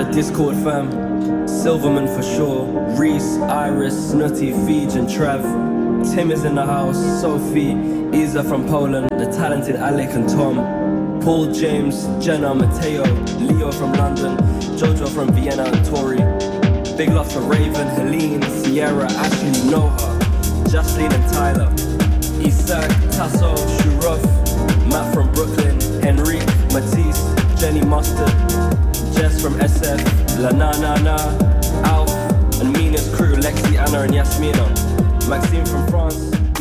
the Discord fam. Silverman for sure. Reese, Iris, Snooty, Feej and Trev. Tim is in the house. Sophie, Isa from Poland. The talented Alec and Tom. Paul, James, Jenna, Matteo. Leo from London. Jojo from Vienna and Tori. Big love for Raven, Helene, Sierra, Ashley, Noah. Jocelyn and Tyler. Isaac, Tasso, Shuruf. Matt from Brooklyn. Henrique, Matisse, Jenny Mustard. Jess from SF, La Na Na Na, Alf, and Mina's crew, Lexi, Anna and Yasmina. Maxime from France.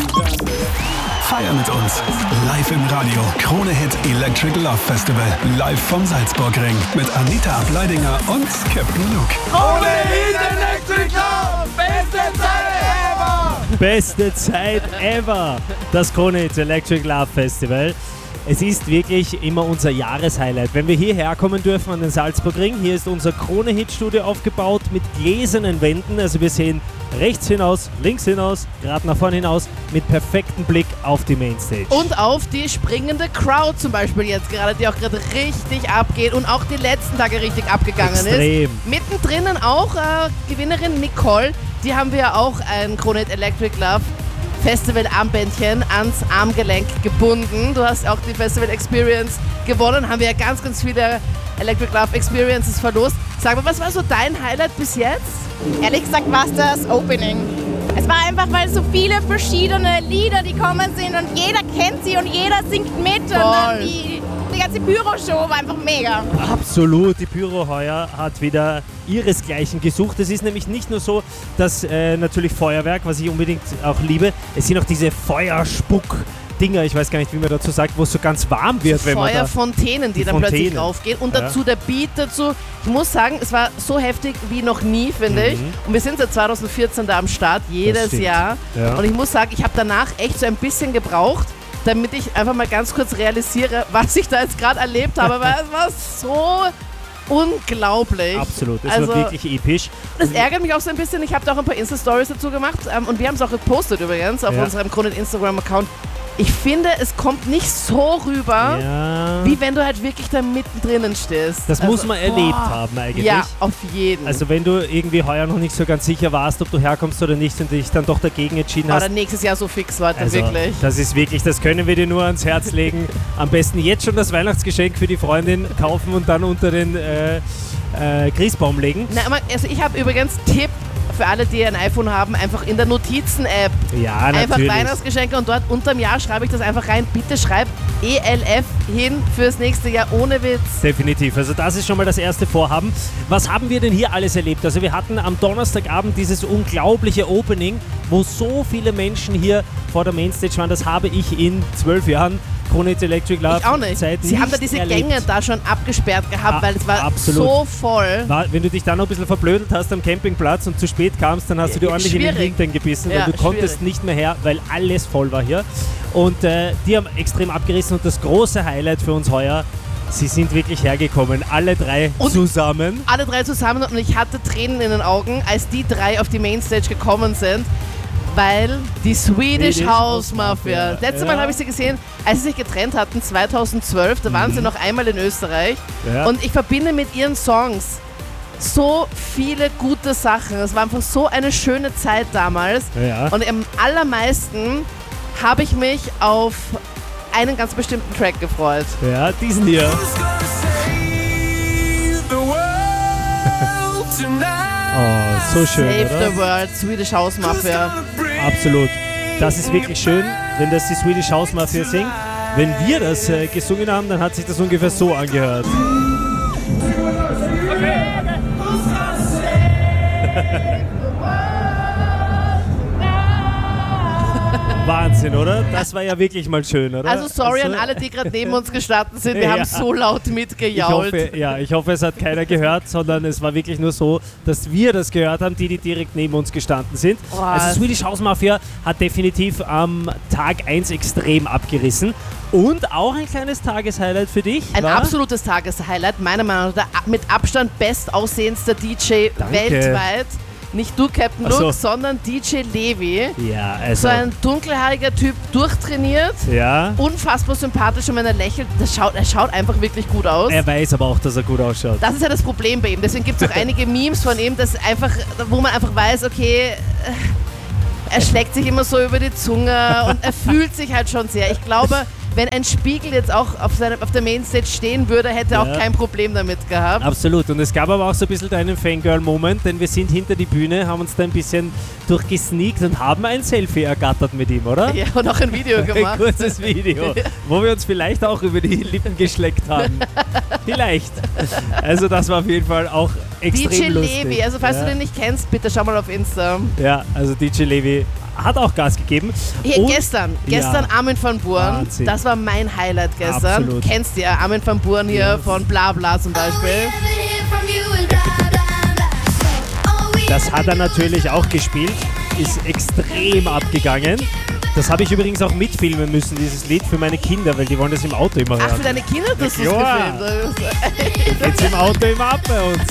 Feier mit uns. Live im Radio. Krone Hit Electric Love Festival. Live vom Salzburgring. Mit Anita Ableidinger und Captain Luke. Krone Hit Electric Love. Beste Zeit ever. Beste Zeit ever. Das Krone Hit Electric Love Festival. Es ist wirklich immer unser Jahreshighlight. Wenn wir hierher kommen dürfen an den Salzburgring, hier ist unser Krone-Hit-Studio aufgebaut mit gläsernen Wänden. Also wir sehen rechts hinaus, links hinaus, gerade nach vorne hinaus, mit perfektem Blick auf die Mainstage. Und auf die springende Crowd zum Beispiel jetzt gerade, die auch gerade richtig abgeht und auch die letzten Tage richtig abgegangen Extrem. ist. Mittendrin auch Gewinnerin Nicole, die haben wir auch ein Krone Hit Electric Love Festival-Armbändchen ans Armgelenk gebunden. Du hast auch die Festival Experience gewonnen. Haben wir ja ganz, ganz viele Electric Love Experiences verlost. Sag mal, was war so dein Highlight bis jetzt? Ehrlich gesagt war es das Opening. Es war einfach, weil so viele verschiedene Lieder, die kommen sind und jeder kennt sie und jeder singt mit. Und dann die ganze Pyro-Show war einfach mega. Absolut, die Pyro heuer hat wieder ihresgleichen gesucht. Es ist nämlich nicht nur so, dass natürlich Feuerwerk, was ich unbedingt auch liebe, es sind auch diese Feuerspuck-Dinger, ich weiß gar nicht, wie man dazu sagt, wo es so ganz warm wird. Wenn man da Feuerfontänen, die dann plötzlich aufgehen und dazu der Beat dazu. Ich muss sagen, es war so heftig wie noch nie, finde ich. Und wir sind seit 2014 da am Start, jedes Jahr. Ja. Und ich muss sagen, ich habe danach echt so ein bisschen gebraucht, damit ich einfach mal ganz kurz realisiere, was ich da jetzt gerade erlebt habe, weil es war so unglaublich. Absolut, es war wirklich episch. Das ärgert mich auch so ein bisschen, ich habe da auch ein paar Insta-Stories dazu gemacht und wir haben es auch gepostet übrigens auf unserem Krone Instagram-Account. Ich finde, es kommt nicht so rüber, wie wenn du halt wirklich da mittendrin stehst. Das muss man erlebt haben eigentlich. Ja, auf jeden. Also wenn du irgendwie heuer noch nicht so ganz sicher warst, ob du herkommst oder nicht und dich dann doch dagegen entschieden hast. Oder nächstes Jahr so fix, Leute, wirklich. Das ist wirklich, das können wir dir nur ans Herz legen. Am besten jetzt schon das Weihnachtsgeschenk für die Freundin kaufen und dann unter den Christbaum legen. Na, also ich habe übrigens Tipp für alle, die ein iPhone haben, einfach in der Notizen-App. Ja, einfach natürlich. Weihnachtsgeschenke und dort unterm Jahr schreibe ich das einfach rein. Bitte schreib ELF hin fürs nächste Jahr, ohne Witz. Definitiv, also das ist schon mal das erste Vorhaben. Was haben wir denn hier alles erlebt? Also wir hatten am Donnerstagabend dieses unglaubliche Opening, wo so viele Menschen hier vor der Mainstage waren. Das habe ich in 12 Jahren Krone Hit Electric Love. Ich auch nicht. Sie haben da diese Gänge da schon abgesperrt gehabt, weil es war so voll. Wenn du dich dann noch ein bisschen verblödelt hast am Campingplatz und zu spät kamst, dann hast du dir ordentlich in den Hintern gebissen, weil du konntest nicht mehr her, weil alles voll war hier. Und die haben extrem abgerissen und das große Highlight für uns heuer, sie sind wirklich hergekommen, alle drei zusammen. Alle drei zusammen und ich hatte Tränen in den Augen, als die drei auf die Mainstage gekommen sind. Weil die Swedish House Mafia, letztes Mal habe ich sie gesehen, als sie sich getrennt hatten, 2012, da waren sie noch einmal in Österreich und ich verbinde mit ihren Songs so viele gute Sachen. Es war einfach so eine schöne Zeit damals und am allermeisten habe ich mich auf einen ganz bestimmten Track gefreut. Ja, diesen hier. Oh, so schön, Save oder? the World, Swedish House Mafia. Absolut. Das ist wirklich schön, wenn das die Swedish House Mafia singt. Wenn wir das gesungen haben, dann hat sich das ungefähr so angehört. Wahnsinn, oder? Das war ja wirklich mal schön, oder? Also sorry an alle, die gerade neben uns gestanden sind, wir haben so laut mitgejault. Ich hoffe, es hat keiner gehört, sondern es war wirklich nur so, dass wir das gehört haben, die direkt neben uns gestanden sind. Oh, also Swedish House Mafia hat definitiv am Tag 1 extrem abgerissen. Und auch ein kleines Tageshighlight für dich. Ein absolutes Tageshighlight, meiner Meinung nach der mit Abstand bestaussehendster DJ weltweit. Nicht du, Captain Ach so. Luke, sondern DJ Levi. Ja, also. So ein dunkelhaariger Typ, durchtrainiert, Ja. unfassbar sympathisch und wenn er lächelt, er schaut einfach wirklich gut aus. Er weiß aber auch, dass er gut ausschaut. Das ist ja das Problem bei ihm. Deswegen gibt es auch einige Memes von ihm, wo man einfach weiß, okay, er schlägt sich immer so über die Zunge und er fühlt sich halt schon sehr. Ich glaube, wenn ein Spiegel jetzt auch auf der Mainstage stehen würde, hätte er auch kein Problem damit gehabt. Absolut. Und es gab aber auch so ein bisschen einen Fangirl-Moment, denn wir sind hinter die Bühne, haben uns da ein bisschen durchgesneakt und haben ein Selfie ergattert mit ihm, oder? Ja, und auch ein Video gemacht. Ein kurzes Video, wo wir uns vielleicht auch über die Lippen geschleckt haben. Vielleicht. Also das war auf jeden Fall auch extrem DJ lustig. Levi, also falls du den nicht kennst, bitte schau mal auf Insta. Ja, also DJ Levi hat auch Gas gegeben. Hier, Und- gestern Armin van Buuren, Wahnsinn. das war mein Highlight gestern. Absolut. Kennst du ja, Armin van Buuren hier von Blabla zum Beispiel. Das hat er natürlich auch gespielt, ist extrem abgegangen. Das habe ich übrigens auch mitfilmen müssen, dieses Lied, für meine Kinder, weil die wollen das im Auto immer Ach, für hören. deine Kinder hast du es klar. gefilmt. Geht's im Auto immer ab bei uns.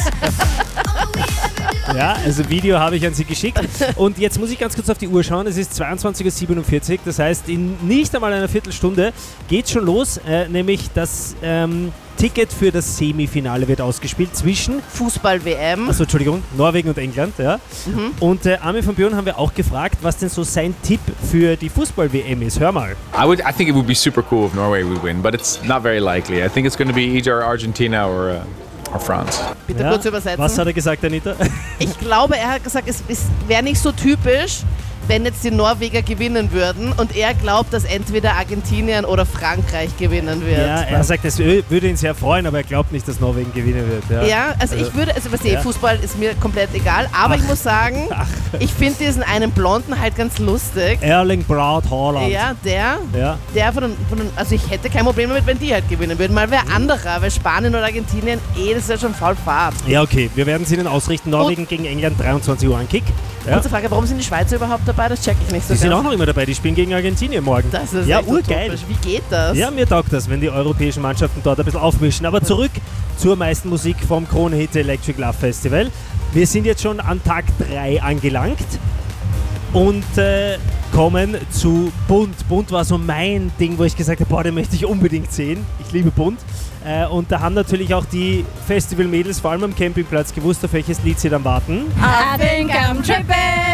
Ja, also Video habe ich an sie geschickt. Und jetzt muss ich ganz kurz auf die Uhr schauen. Es ist 22:47 Uhr, das heißt, in nicht einmal einer Viertelstunde geht schon los, nämlich das Ticket für das Semifinale wird ausgespielt zwischen Fußball-WM. Also Entschuldigung, Norwegen und England, ja. Und Armin van Buuren haben wir auch gefragt, was denn so sein Tipp für die Fußball-WM ist. Hör mal. I think it would be super cool if Norway would win, but it's not very likely. I think it's going to be either Argentina or France. Bitte Ja, kurz übersetzen. was hat er gesagt, Anita? Ich glaube, er hat gesagt, es wäre nicht so typisch, wenn jetzt die Norweger gewinnen würden. Und er glaubt, dass entweder Argentinien oder Frankreich gewinnen wird. Ja, er sagt, es würde ihn sehr freuen, aber er glaubt nicht, dass Norwegen gewinnen wird. Ja, also ich würde, ja. Fußball ist mir komplett egal, aber ich muss sagen, ich finde diesen einen Blonden halt ganz lustig. Erling Braut Haaland. Ja, Ja. der also ich hätte kein Problem damit, wenn die halt gewinnen würden. Mal wer anderer, weil Spanien oder Argentinien, das ist ja schon voll Fahrt. Ja, okay, wir werden es Ihnen ausrichten. Norwegen gegen England, 23 Uhr ein Kick. Ja. Kurze Frage, warum sind die Schweizer überhaupt dabei? Das check ich nicht so Die sind ganz. auch noch immer dabei, die spielen gegen Argentinien morgen. Das ist ja, echt urgeil. utopisch. Wie geht das? Ja, mir taugt das, wenn die europäischen Mannschaften dort ein bisschen aufmischen. Aber zurück zur meisten Musik vom Krone Hit Electric Love Festival. Wir sind jetzt schon an Tag 3 angelangt und kommen zu Bunt. Bunt war so mein Ding, wo ich gesagt habe, boah, den möchte ich unbedingt sehen. Ich liebe Bunt. Und da haben natürlich auch die Festival-Mädels, vor allem am Campingplatz, gewusst, auf welches Lied sie dann warten. I think I'm tripping.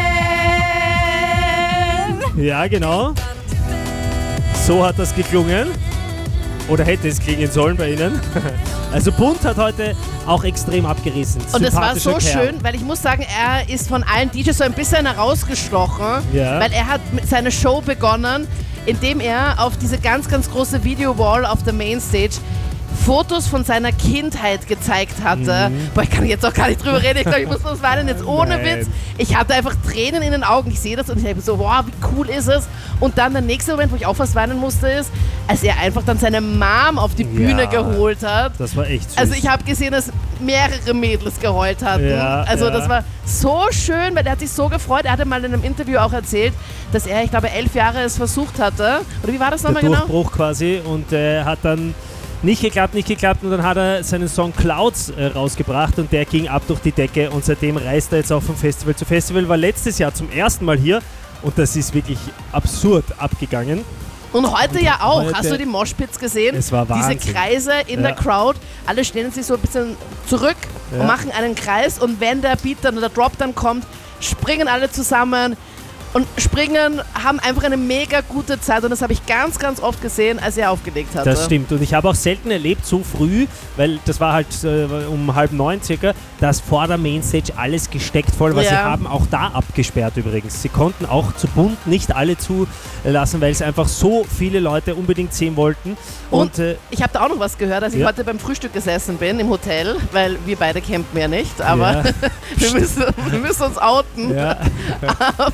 Ja, genau. So hat das geklungen. Oder hätte es klingen sollen bei Ihnen. Also Bunt hat heute auch extrem abgerissen. Und es war so Sympathischer Kerl. schön, weil ich muss sagen, er ist von allen DJs so ein bisschen herausgestochen, Ja. weil er hat mit seine Show begonnen, indem er auf diese ganz, ganz große Video-Wall auf der Mainstage Fotos von seiner Kindheit gezeigt hatte. Boah, ich kann jetzt auch gar nicht drüber reden. Ich glaube, ich muss was weinen jetzt ohne Nein. Witz. Ich hatte einfach Tränen in den Augen. Ich sehe das und ich denke so, wow, wie cool ist es. Und dann der nächste Moment, wo ich auch fast weinen musste, ist, als er einfach dann seine Mom auf die Bühne geholt hat. Das war echt süß. Also ich habe gesehen, dass mehrere Mädels geheult hatten. Ja, also ja. das war so schön, weil er hat sich so gefreut. Er hatte mal in einem Interview auch erzählt, dass er, ich glaube, 11 Jahre es versucht hatte. Oder wie war das der nochmal genau? Durchbruch quasi und hat dann nicht geklappt und dann hat er seinen Song Clouds rausgebracht und der ging ab durch die Decke und seitdem reist er jetzt auch von Festival zu Festival, war letztes Jahr zum ersten Mal hier und das ist wirklich absurd abgegangen. Und heute ja auch. heute- Hast du die Moshpits gesehen? Es war Wahnsinn. Diese Kreise in Ja. der Crowd. Alle stellen sich so ein bisschen zurück Ja. und machen einen Kreis. Und wenn der Beat dann oder der Drop dann kommt, springen alle zusammen und springen, haben einfach eine mega gute Zeit. Und das habe ich ganz, ganz oft gesehen, als er aufgelegt hatte. Das stimmt und ich habe auch selten erlebt so früh, weil das war halt um 8:30 circa, dass vor der Mainstage alles gesteckt voll war. Ja. Sie haben auch da abgesperrt übrigens. Sie konnten auch zu Bunt nicht alle zulassen, weil es einfach so viele Leute unbedingt sehen wollten. Und Ich habe da auch noch was gehört, als ich Ja. heute beim Frühstück gesessen bin im Hotel, weil wir beide campen ja nicht, aber Ja. wir müssen uns outen. ja, Aber zu gefährlich.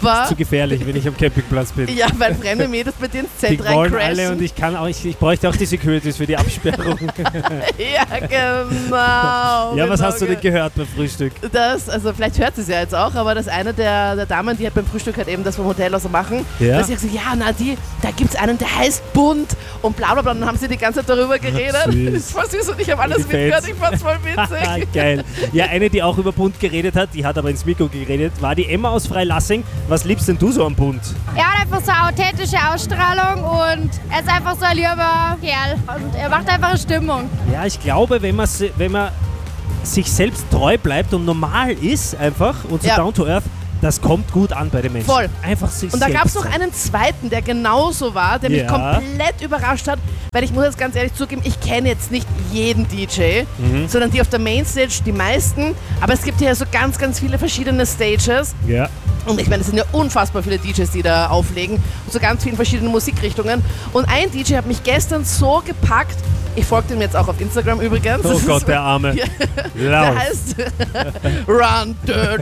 gefährlich, wenn ich am Campingplatz bin. Ja, weil fremde Mädels bei dir ins Die Zelt wollen reincrashen. alle und ich bräuchte auch die Securities für die Absperrung. Ja, genau. Ja, was genau. hast du denn gehört beim Frühstück? Also vielleicht hört sie es ja jetzt auch, aber das eine der Damen, die halt beim Frühstück halt eben das vom Hotel aus so machen, Ja? dass sie gesagt, ja, na, da gibt es einen, der heißt Bunt und bla bla bla. Und dann haben sie die ganze Zeit darüber geredet. Süß. Das ist voll süß und ich habe alles Die mitgehört. Fans. Ich fand's voll witzig. Geil. Ja, eine, die auch über Bund geredet hat, die hat aber ins Mikro geredet, war die Emma aus Freilassing. Was liebst denn du so am Bund? Er hat einfach so eine authentische Ausstrahlung und er ist einfach so ein lieber Kerl. Und er macht einfach eine Stimmung. Ja, ich glaube, wenn man sich selbst treu bleibt und normal ist einfach und so Ja. down to earth, das kommt gut an bei den Menschen. Voll. Einfach sich Und da selbst gab es noch sein. einen zweiten, der genauso war, der mich Ja. komplett überrascht hat, weil ich muss jetzt ganz ehrlich zugeben, ich kenne jetzt nicht jeden DJ, sondern die auf der Mainstage, die meisten, aber es gibt hier so ganz, ganz viele verschiedene Stages. Ja. Und ich meine, es sind ja unfassbar viele DJs, die da auflegen, zu ganz vielen verschiedenen Musikrichtungen. Und ein DJ hat mich gestern so gepackt, ich folge ihm jetzt auch auf Instagram übrigens. Oh Das Gott, ist- der Arme. Ja. Lauf. Der heißt Run.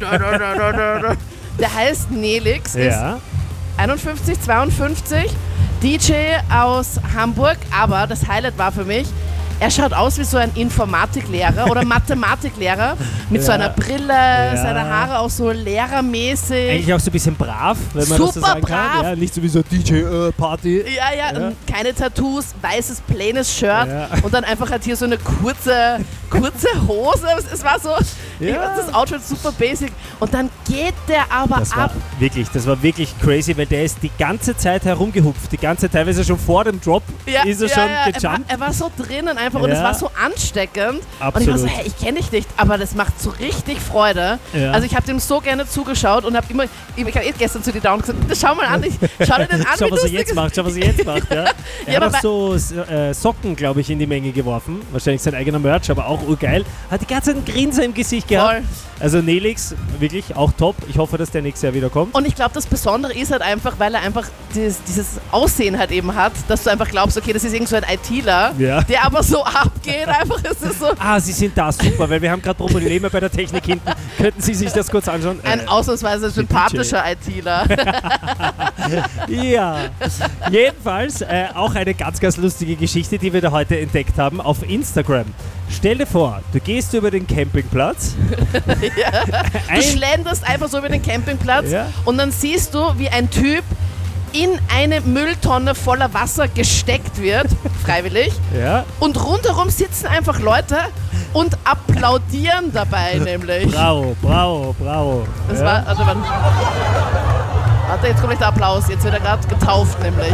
Der heißt Nelix, ist Ja. 51, 52, DJ aus Hamburg, aber das Highlight war für mich, er schaut aus wie so ein Informatiklehrer oder Mathematiklehrer mit so Ja. einer Brille, seine Haare auch so lehrermäßig. Eigentlich auch so ein bisschen brav, wenn man das so Super sagen brav. kann. Ja, nicht so wie so DJ-Party. Ja, Ja. und keine Tattoos, weißes, plaines Shirt Ja. und dann einfach halt hier so eine kurze Hose. Es war so, Ja. das Outfit super basic. Und dann geht der aber Das war ab. wirklich crazy, weil der ist die ganze Zeit herumgehupft. Die ganze, teilweise schon vor dem Drop ist er schon gejumpt. Er war so drinnen einfach und Ja. es war so ansteckend. Und ich war Absolut. so, hey, ich kenne dich nicht, aber das macht so richtig Freude. Ja. Also ich habe dem so gerne zugeschaut und habe immer, ich habe gestern zu dir da und gesagt, schau mal an, schau dir den an, Schau, wie was er lustig jetzt ist. macht, schau, was er jetzt macht. Ja. Er Ja, hat aber auch so Socken, glaube ich, in die Menge geworfen. Wahrscheinlich sein eigener Merch, aber auch urgeil. Hat die ganze Zeit einen Grinser im Gesicht gehabt. Voll. Also Nelix, wirklich auch top. Ich hoffe, dass der nächstes Jahr wieder kommt. Und ich glaube, das Besondere ist halt einfach, weil er einfach dieses Aussehen halt eben hat, dass du einfach glaubst, okay, das ist irgend so ein ITler, Ja. der aber so abgeht, einfach ist es so Ah, Sie sind da, super, weil wir haben gerade Probleme bei der Technik hinten. Könnten Sie sich das kurz anschauen? ein ausnahmsweise sympathischer ITler. Ja, jedenfalls auch eine ganz, ganz lustige Geschichte, die wir da heute entdeckt haben auf Instagram. Stell dir vor, du gehst über den Campingplatz. Du schlenderst einfach so über den Campingplatz Ja. und dann siehst du, wie ein Typ in eine Mülltonne voller Wasser gesteckt wird, freiwillig. Ja, Und rundherum sitzen einfach Leute und applaudieren dabei, nämlich. bravo, bravo, bravo. Das ja. war, also warte, jetzt kommt gleich der Applaus. Jetzt wird er gerade getauft, nämlich.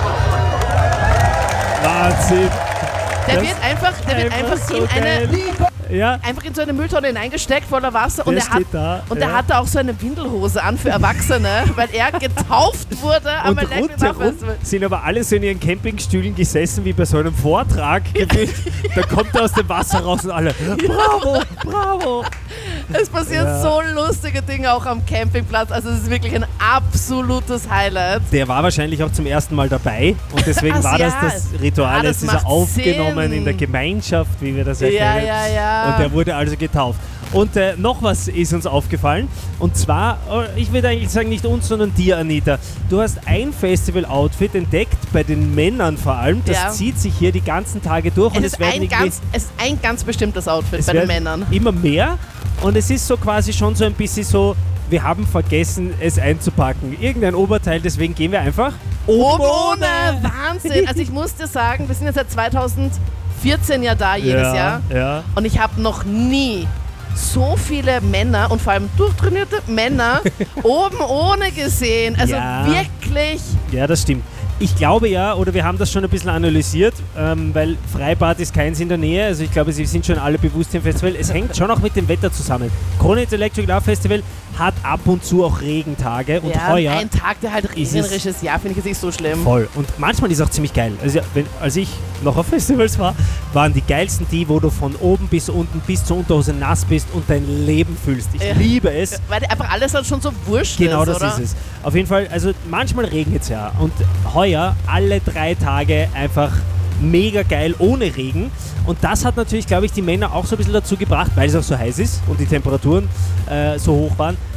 Wahnsinn. Der Das wird einfach so in eine, geil. Ja, einfach in so eine Mülltonne hineingesteckt voller Wasser und Der er hat, steht da, und er ja. hatte auch so eine Windelhose an für Erwachsene, weil er getauft wurde am und Electric Love rundherum Festival. sind aber alle so in ihren Campingstühlen gesessen, wie bei so einem Vortrag. gefühlt. Da kommt er aus dem Wasser raus und alle, bravo, bravo. Es passieren Ja. so lustige Dinge auch am Campingplatz. Also es ist wirklich ein absolutes Highlight. Der war wahrscheinlich auch zum ersten Mal dabei und deswegen Ach, war das ja. das Ritual. Ah, das Es ist macht aufgenommen Sinn. in der Gemeinschaft, wie wir das erkennen. Ja. Und der wurde also getauft. Und noch was ist uns aufgefallen. Und zwar, ich würde eigentlich sagen, nicht uns, sondern dir, Anita. Du hast ein Festival-Outfit entdeckt, bei den Männern vor allem. Das Ja. zieht sich hier die ganzen Tage durch. Und es ist werden irgendwie- es ist ein ganz bestimmtes Outfit bei den werden Männern. immer mehr. Und es ist so quasi schon so ein bisschen so, wir haben vergessen, es einzupacken. Irgendein Oberteil, deswegen gehen wir einfach Oben ohne! Wahnsinn! Also ich muss dir sagen, wir sind jetzt seit 2014 ja da, jedes Jahr. Ja. Und ich habe noch nie so viele Männer und vor allem durchtrainierte Männer oben ohne gesehen. Also Ja. wirklich. Ja, das stimmt. Ich glaube ja, oder wir haben das schon ein bisschen analysiert, weil Freibad ist keins in der Nähe. Also ich glaube, sie sind schon alle bewusst im Festival. Es hängt schon auch mit dem Wetter zusammen. Krone Hit Electric Love Festival hat ab und zu auch Regentage und Ja, heuer ein Tag, der halt ist es regnerisch ist, ja, finde ich jetzt nicht so schlimm. voll. Und manchmal ist es auch ziemlich geil. Also als ich noch auf Festivals war, waren die geilsten die, wo du von oben bis unten bis zur Unterhose nass bist und dein Leben fühlst. Ich Ja. liebe es. Weil dir einfach alles halt schon so wurscht Genau, ist, das oder? ist es. Auf jeden Fall, also manchmal regnet es ja. Und heuer alle 3 Tage einfach mega geil ohne Regen. Und das hat natürlich, glaube ich, die Männer auch so ein bisschen dazu gebracht, weil es auch so heiß ist und die Temperaturen so hoch waren,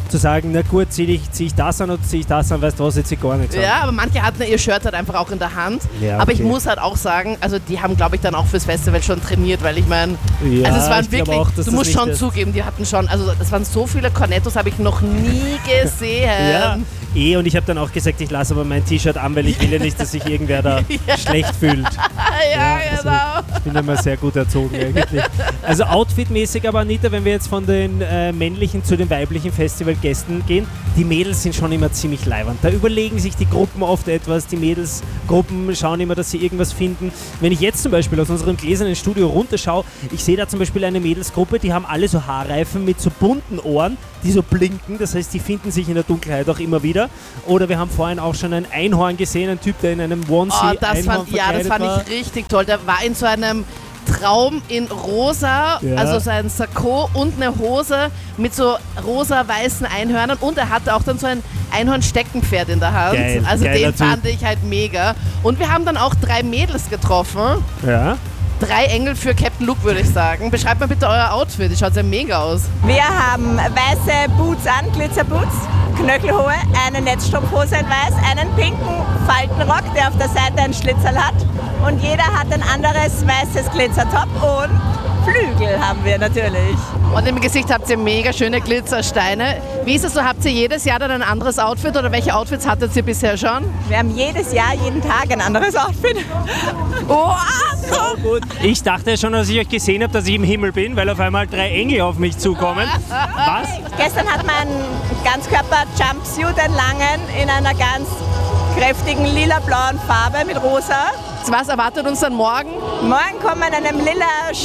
zu sagen, na gut, zieh ich das an oder zieh ich das an, weißt du was, jetzt ich gar nichts an. Ja, aber manche hatten ihr Shirt halt einfach auch in der Hand. Ja, aber ich okay. muss halt auch sagen, also die haben, glaube ich, dann auch fürs Festival schon trainiert, weil ich meine, Ja, also es waren ich glaub wirklich, auch, dass du das musst nicht schon ist. zugeben, die hatten schon, also es waren so viele Cornettos, habe ich noch nie gesehen. Ja, und ich habe dann auch gesagt, ich lasse aber mein T-Shirt an, weil ich will ja nicht, dass sich irgendwer da schlecht fühlt. Ja, also genau. Ich bin immer sehr gut erzogen eigentlich. Also outfitmäßig aber, Anita, wenn wir jetzt von den männlichen zu den weiblichen Festivalgästen gehen, die Mädels sind schon immer ziemlich leiwand. Da überlegen sich die Gruppen oft etwas, die Mädelsgruppen schauen immer, dass sie irgendwas finden. Wenn ich jetzt zum Beispiel aus unserem gläsernen Studio runterschaue, ich sehe da zum Beispiel eine Mädelsgruppe, die haben alle so Haarreifen mit so bunten Ohren, die so blinken, das heißt, die finden sich in der Dunkelheit auch immer wieder. Oder wir haben vorhin auch schon ein Einhorn gesehen, ein Typ, der in einem Onesie das fand ich richtig toll. Der war in so einem Traum in rosa, also so ein Sakko und eine Hose mit so rosa-weißen Einhörnern und er hatte auch dann so ein Einhorn-Steckenpferd in der Hand. Geil, also den geiler fand ich halt mega. Und wir haben dann auch 3 Mädels getroffen. Ja. 3 Engel für Captain Luke, würde ich sagen. Beschreibt mal bitte euer Outfit, das schaut ja mega aus. Wir haben weiße Boots an, Glitzerboots, knöchelhohe, eine Netzstrumpfhose in weiß, einen pinken Faltenrock, der auf der Seite einen Schlitzel hat und jeder hat ein anderes weißes Glitzertop und Flügel haben wir natürlich. Und im Gesicht habt ihr mega schöne Glitzersteine. Wie ist es so, habt ihr jedes Jahr dann ein anderes Outfit oder welche Outfits hattet ihr bisher schon? Wir haben jedes Jahr, jeden Tag ein anderes Outfit. Oh, So gut. Ich dachte schon, als ich euch gesehen habe, dass ich im Himmel bin, weil auf einmal 3 Engel auf mich zukommen. Was? Gestern hat man einen Ganzkörper-Jumpsuit, einen langen, in einer ganz kräftigen lila-blauen Farbe mit rosa. Was erwartet uns dann morgen? Morgen kommen wir in einem lila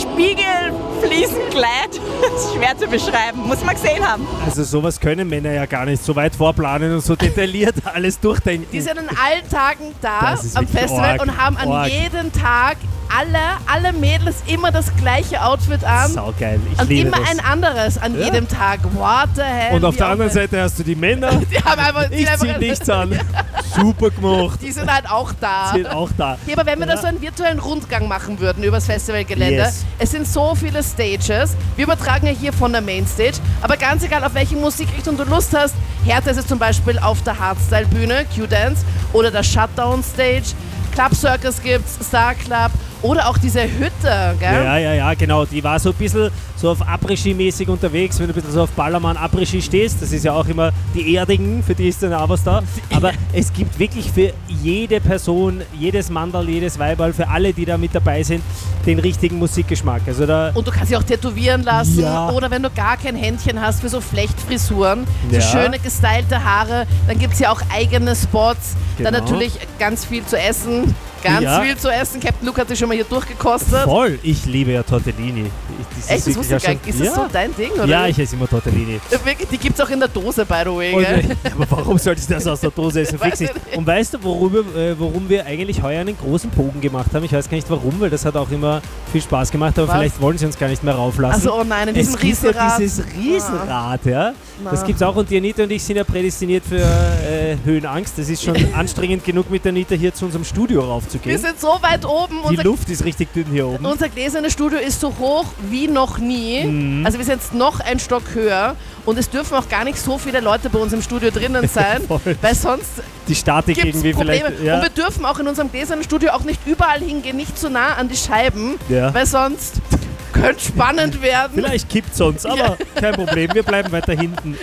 Spiegelfliesenkleid. Das ist schwer zu beschreiben, muss man gesehen haben. Also sowas können Männer ja gar nicht so weit vorplanen und so detailliert alles durchdenken. Die sind an allen Tagen da Das ist am wirklich Festival arg, und haben an arg. jedem Tag alle Mädels immer das gleiche Outfit an. Saugeil, ich Und liebe immer das. ein anderes an jedem Tag. What the hell? Und auf Wie der auch anderen immer. Seite hast du die Männer. Die haben einfach, Ich zieh nichts an. Super gemacht. Die sind halt auch da. Sind auch da. Ja, aber wenn wir da so einen virtuellen Rundgang machen würden übers Festivalgelände, Yes. es sind so viele Stages. Wir übertragen ja hier von der Mainstage, aber ganz egal, auf welche Musikrichtung du Lust hast. Härter ist es zum Beispiel auf der Hardstyle-Bühne, Q-Dance, oder der Shutdown-Stage. Club Circus gibt's, Star Club oder auch diese Hütte, gell? Ja, genau. Die war so ein bisschen so auf Après-Ski-mäßig unterwegs, wenn du ein bisschen so auf Ballermann Après-Ski stehst. Das ist ja auch immer die Erdigen, für die ist dann auch was da. Aber es gibt wirklich für jede Person, jedes Mandal, jedes Weiberl, für alle, die da mit dabei sind, den richtigen Musikgeschmack. Also da Und du kannst dich auch tätowieren lassen Ja. oder wenn du gar kein Händchen hast für so Flechtfrisuren, so Ja. schöne gestylte Haare, dann gibt es ja auch eigene Spots. Dann Genau. natürlich ganz viel zu essen. Ganz Ja. viel zu essen. Captain Luke hat sich schon mal hier durchgekostet. voll. Ich liebe ja Tortellini. Echt, das wusste ich gar nicht. Ist das so dein Ding, oder? Ja, ich esse immer Tortellini. Wirklich, die gibt es auch in der Dose, by the way. Und, Gell? aber warum sollte ich das aus der Dose essen? Fix nicht. Und weißt du, warum wir eigentlich heuer einen großen Bogen gemacht haben? Ich weiß gar nicht warum, weil das hat auch immer viel Spaß gemacht, aber Was? vielleicht wollen sie uns gar nicht mehr rauflassen. Also, oh nein, in diesem es gibt Riesenrad. ja dieses Riesenrad, ja. Das Na. gibt es auch und die Anita und ich sind ja prädestiniert für Höhenangst. Das ist schon anstrengend genug, mit der Anita hier zu unserem Studio Wir raufzugehen. sind so weit oben. Die Luft ist richtig dünn hier oben. Unser gläsernes Studio ist so hoch wie noch nie. Mhm. Also wir sind jetzt noch ein Stock höher und es dürfen auch gar nicht so viele Leute bei uns im Studio drinnen sein, Voll. weil sonst Die Statik gibt es irgendwie Probleme. vielleicht. Ja. Und wir dürfen auch in unserem gläsernen Studio auch nicht überall hingehen, nicht zu nah an die Scheiben, Ja. weil sonst könnte spannend werden. Vielleicht kippt sonst, aber kein Problem, wir bleiben weiter hinten.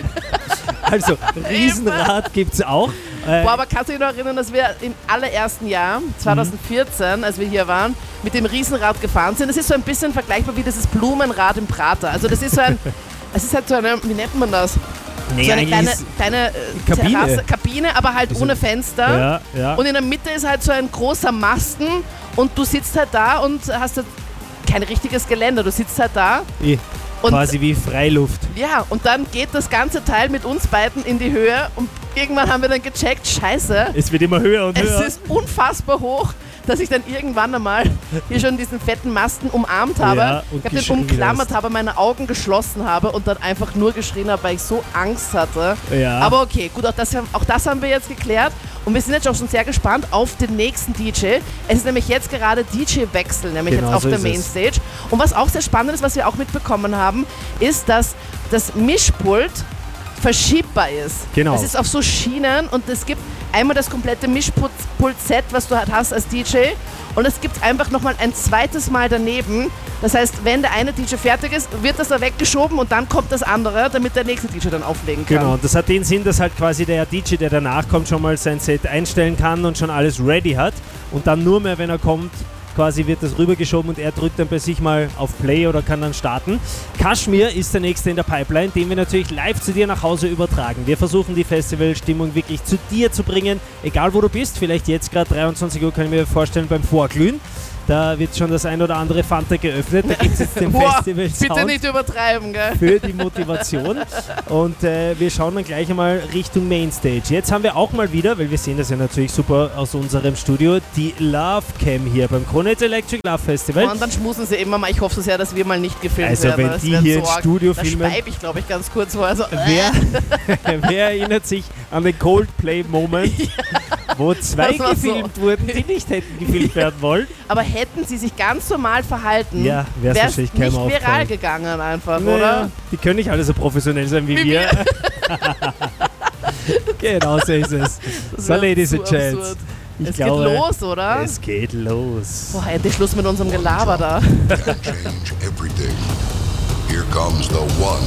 Also, Riesenrad gibt es auch. Boah, aber kannst du dich noch erinnern, dass wir im allerersten Jahr, 2014, als wir hier waren, mit dem Riesenrad gefahren sind? Das ist so ein bisschen vergleichbar wie dieses Blumenrad im Prater. Also das ist so ein, es ist halt so eine, wie nennt man das? Nee, So eine eigentlich kleine Kabine. Terrasse, Kabine, aber halt Also- ohne Fenster. Ja. Und in der Mitte ist halt so ein großer Masten und du sitzt halt da und hast halt kein richtiges Geländer. Du sitzt halt da. Und quasi wie Freiluft. ja, und dann geht das ganze Teil mit uns beiden in die Höhe und irgendwann haben wir dann gecheckt, scheiße, Es wird immer höher und es höher. ist unfassbar hoch, dass ich dann irgendwann einmal hier schon diesen fetten Masten umarmt habe, Ja, und ich habe den geschrien umklammert hast. habe, meine Augen geschlossen habe und dann einfach nur geschrien habe, weil ich so Angst hatte. Ja. Aber okay, gut, auch das haben wir jetzt geklärt und wir sind jetzt auch schon sehr gespannt auf den nächsten DJ. Es ist nämlich jetzt gerade DJ-Wechsel, nämlich Genau, jetzt auf so der ist es. Mainstage. Und was auch sehr spannend ist, was wir auch mitbekommen haben, ist, dass das Mischpult verschiebbar ist. Genau. Es ist auf so Schienen und es gibt einmal das komplette Mischpult-Set, was du halt hast als DJ, und es gibt einfach nochmal ein zweites Mal daneben. Das heißt, wenn der eine DJ fertig ist, wird das da weggeschoben und dann kommt das andere, damit der nächste DJ dann auflegen kann. Genau, und das hat den Sinn, dass halt quasi der DJ, der danach kommt, schon mal sein Set einstellen kann und schon alles ready hat und dann nur mehr, wenn er kommt, quasi wird das rübergeschoben und er drückt dann bei sich mal auf Play oder kann dann starten. Kashmir ist der nächste in der Pipeline, den wir natürlich live zu dir nach Hause übertragen. Wir versuchen die Festivalstimmung wirklich zu dir zu bringen, egal wo du bist. Vielleicht jetzt gerade 23 Uhr, kann ich mir vorstellen, beim Vorglühen. Da wird schon das ein oder andere Fanta geöffnet. Da gibt es jetzt den Festival-Sound. Bitte nicht übertreiben, gell? Für die Motivation. Und wir schauen dann gleich einmal Richtung Mainstage. Jetzt haben wir auch mal wieder, weil wir sehen das ja natürlich super aus unserem Studio, die Love Cam hier beim Kronehit Electric Love Festival. Und dann schmusen sie immer mal. Ich hoffe so sehr, dass wir mal nicht gefilmt werden. Also wenn die hier ins Studio filmen... Da speibe ich, glaube ich, ganz kurz vor. Also, wer erinnert sich an den Coldplay-Moment, wo zwei gefilmt wurden, die nicht hätten gefilmt werden wollen? Aber hätten sie sich ganz normal verhalten, ja, wäre es wahrscheinlich nicht viral gegangen einfach, oder? Die können nicht alle so professionell sein wie wir. Genau, so ist es. So, Ladies and Gents. Es geht los, oder? Es geht los. Boah, endlich Schluss mit unserem Gelaber da. Change everything. Here comes the one.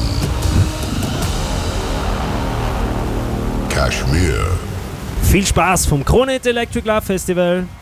Kashmir. Viel Spaß vom Kronehit Electric Love Festival.